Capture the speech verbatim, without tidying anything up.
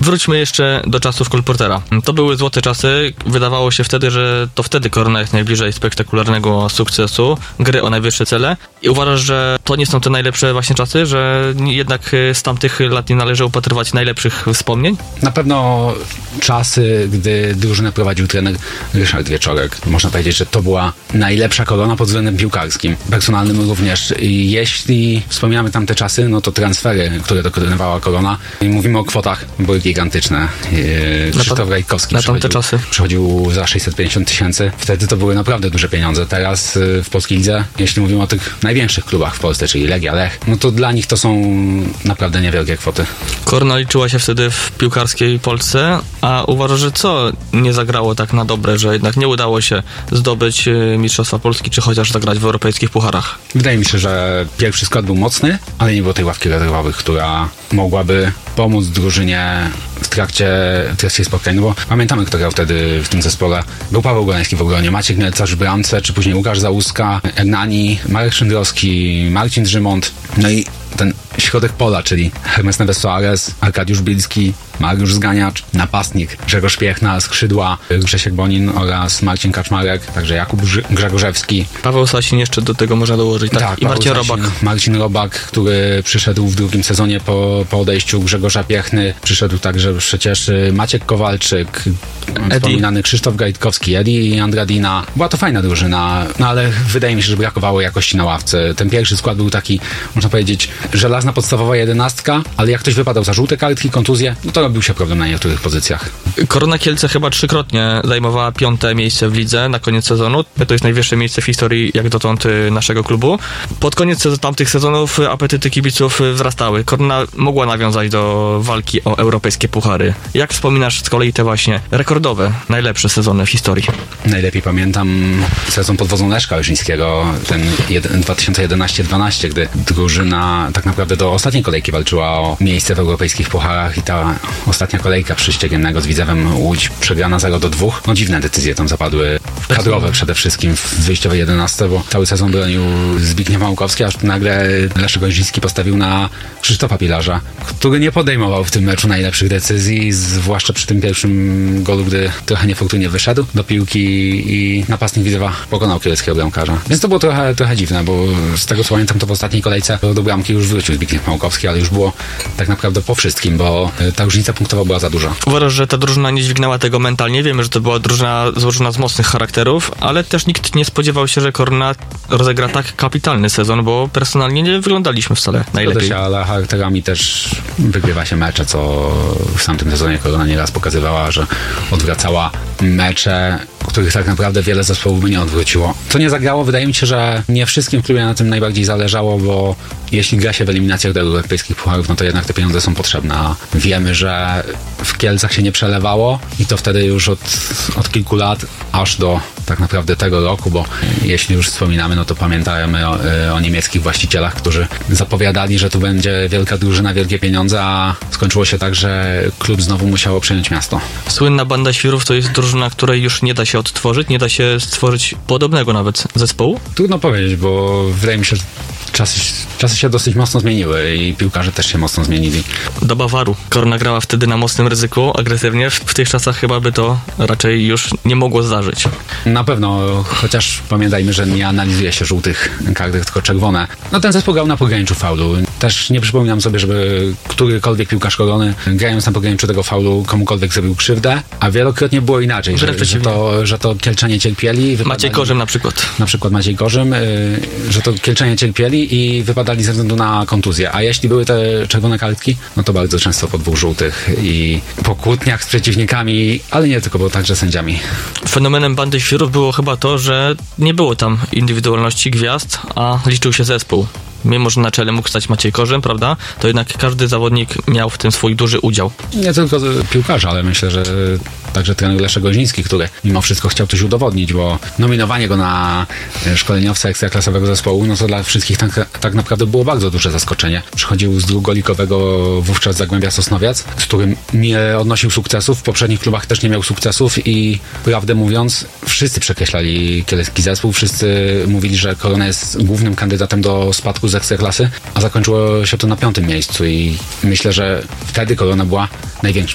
Wróćmy jeszcze do czasów kolportera. To były złote czasy. Wydawało się wtedy, że to wtedy Korona jest najbliżej spektakularnego sukcesu, gry o najwyższe cele. I uważasz, że to nie są te najlepsze właśnie czasy, że jednak z tamtych lat nie należy upatrywać najlepszych wspomnień? Na pewno czasy, gdy drużynę prowadził trener Ryszard Wieczorek. Można powiedzieć, że to była najlepsza Korona pod względem piłkarskim. Personalnym również. I jeśli wspominamy tamte czasy, no to transfery, które dokonywała Korona, i mówimy o kwotach, były gigantyczne. Krzysztof Gajtkowski na tamte czasy przychodził za sześćset pięćdziesiąt tysięcy. Wtedy to były naprawdę duże pieniądze. Teraz w polskiej lidze, jeśli mówimy o tych największych klubach w Polsce, czyli Legia, Lech, no to dla nich to są naprawdę niewielkie kwoty. Korona liczyła się wtedy w piłkarskiej Polsce, a uważasz, że co nie zagrało tak na dobre, że jednak nie udało się zdobyć Mistrzostwa Polski, czy chociaż zagrać w europejskich pucharach? Wydaje mi się, że pierwszy skład był mocny, ale nie było tej ławki rezerwowych, która mogłaby pomóc drużynie w trakcie, w trakcie spotkań, no bo pamiętamy, kto grał wtedy w tym zespole. Był Paweł Goleński w obronie, Maciek Mielcarz w bramce, czy później Łukasz Załuska, Ernani, Marek Szyndrowski, Marcin Drzymont, no i ten środek pola, czyli Hermes Neves Soares, Arkadiusz Bilski, Mariusz Zganiacz, napastnik Grzegorz Piechna, skrzydła Grzesiek Bonin oraz Marcin Kaczmarek, także Jakub Grzegorzewski. Paweł Sasin jeszcze do tego można dołożyć, tak? tak I Marcin Sasin, Robak. Marcin Robak, który przyszedł w drugim sezonie po, po odejściu Grzegorza Piechny. Przyszedł także przecież Maciek Kowalczyk, wspominany Krzysztof Gajtkowski, Edi i Andradina. Była to fajna drużyna, no ale wydaje mi się, że brakowało jakości na ławce. Ten pierwszy skład był taki, można powiedzieć, żelazna podstawowa jedenastka, ale jak ktoś wypadał za żółte kartki, kontuzje, no to robił się problem na niektórych pozycjach. Korona Kielce chyba trzykrotnie zajmowała piąte miejsce w lidze na koniec sezonu. To jest najwyższe miejsce w historii jak dotąd naszego klubu. Pod koniec tamtych sezonów apetyty kibiców wzrastały. Korona mogła nawiązać do walki o europejskie puchary. Jak wspominasz z kolei te właśnie rekordowe, najlepsze sezony w historii? Najlepiej pamiętam sezon pod wodzą Leszka Łyżyńskiego, ten dwa tysiące jedenasty dwanaście, gdy drużyna tak naprawdę do ostatniej kolejki walczyła o miejsce w europejskich pucharach i ta ostatnia kolejka przy Ściegiennego z Widzewem Łódź przegrana zero do dwóch. No dziwne decyzje tam zapadły, kadrowe przede wszystkim w wyjściowej jedenastce, bo cały sezon bronił Zbigniew Małkowski, aż nagle Leszek Łyżyński postawił na Krzysztofa Pilarza, który nie podejmował w tym meczu najlepszych decyzji, zwłaszcza przy tym pierwszym golu, gdy trochę niefortunnie wyszedł do piłki i napastnik Widzewa pokonał kieleckiego bramkarza. Więc to było trochę, trochę dziwne, bo z tego co pamiętam, to w ostatniej kolejce do bramki już wrócił Zbigniew Małkowski, ale już było tak naprawdę po wszystkim, bo ta różnica punktowa była za duża. Uważasz, że ta drużyna nie dźwignęła tego mentalnie? Wiemy, że to była drużyna złożona z mocnych charakterów, ale też nikt nie spodziewał się, że Korona rozegra tak kapitalny sezon, bo personalnie nie wyglądaliśmy wcale najlepiej. Się, ale charakterami też wygrywa się mecze, co w tamtym sezonie Korona nieraz pokazywała, że odwracała mecze, których tak naprawdę wiele zespołów by nie odwróciło. Co nie zagrało, wydaje mi się, że nie wszystkim w klubie na tym najbardziej zależało, bo jeśli gra się w eliminacjach do europejskich pucharów, no to jednak te pieniądze są potrzebne. Wiemy, że w Kielcach się nie przelewało i to wtedy już od, od kilku lat aż do tak naprawdę tego roku, bo jeśli już wspominamy, no to pamiętajmy o, o niemieckich właścicielach, którzy zapowiadali, że tu będzie wielka drużyna, wielkie pieniądze, a skończyło się tak, że klub znowu musiało przejąć miasto. Słynna Banda Świrów to jest drużyna, której już nie da się odtworzyć, nie da się stworzyć podobnego nawet zespołu? Trudno powiedzieć, bo wydaje mi się, że czasy, czasy się dosyć mocno zmieniły i piłkarze też się mocno zmienili. Doba waru. Korona grała wtedy na mocnym ryzyku, agresywnie. W tych czasach chyba by to raczej już nie mogło zdarzyć. Na pewno, chociaż pamiętajmy, że nie analizuje się żółtych kartek, tylko czerwone. No ten zespół grał na pograniczu faulu. Też nie przypominam sobie, żeby którykolwiek piłkarz Korony, grając na pograniczu tego faulu, komukolwiek zrobił krzywdę, a wielokrotnie było inaczej, że, że, to, że to Kielczanie cierpieli. Wypadali, Maciej Korzym na przykład. Na przykład Maciej Korzym, yy, że to Kielczanie cierpieli i wypadali ze względu na kontuzję. A jeśli były te czerwone kartki, no to bardzo często po dwóch żółtych i po kłótniach z przeciwnikami, ale nie tylko, bo także sędziami. Fenomenem Bandy Świrów było chyba to, że nie było tam indywidualności gwiazd, a liczył się zespół. Mimo że na czele mógł stać Maciej Korzym, prawda, to jednak każdy zawodnik miał w tym swój duży udział. Nie tylko piłkarze, ale myślę, że także trener Leszek Łyżyński, który mimo wszystko chciał coś udowodnić, bo nominowanie go na szkoleniowca ekstraklasowego zespołu, no to dla wszystkich tak, tak naprawdę było bardzo duże zaskoczenie. Przychodził z drugoligowego wówczas Zagłębia Sosnowiec, z którym nie odnosił sukcesów, w poprzednich klubach też nie miał sukcesów i prawdę mówiąc, wszyscy przekreślali kielecki zespół, wszyscy mówili, że Korona jest głównym kandydatem do spadku z ekstraklasy, a zakończyło się to na piątym miejscu i myślę, że wtedy Korona była największym